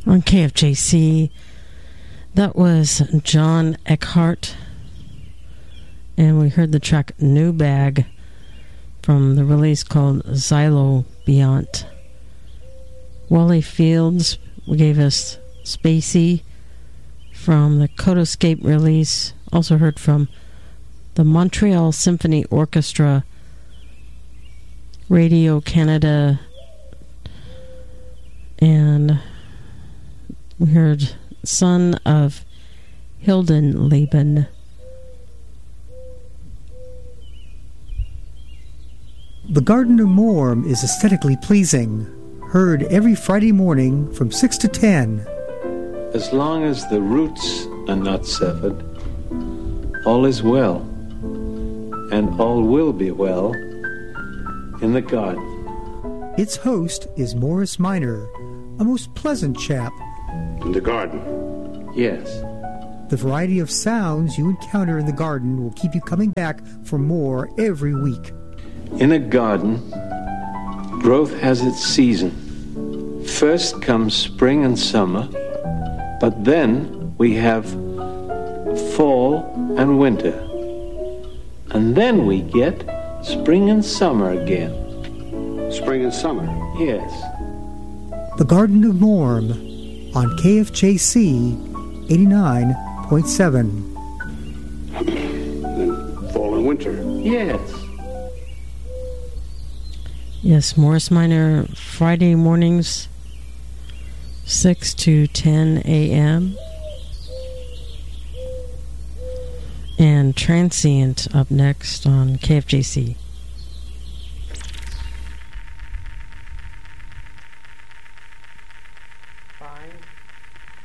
on KFJC. That was John Eckhart, and we heard the track New Bag from the release called Xylo Beyond. Wally Fields gave us Spacey from the Codescape release. Also heard from the Montreal Symphony Orchestra, Radio Canada, and we heard Son of Hildenleben. The Garden of Morm is aesthetically pleasing. Heard every Friday morning from 6 to 10. As long as the roots are not severed, all is well, and all will be well in the garden. Its host is Morris Minor, a most pleasant chap. In the garden? Yes. The variety of sounds you encounter in the garden will keep you coming back for more every week. In a garden, growth has its season. First comes spring and summer, but then we have fall and winter. And then we get spring and summer again. Spring and summer? Yes. The Garden of Morm on KFJC 89.7. Then fall and winter? Yes. Yes, Morris Minor, Friday mornings, 6 to 10 a.m. And Transient up next on KFJC. Fine.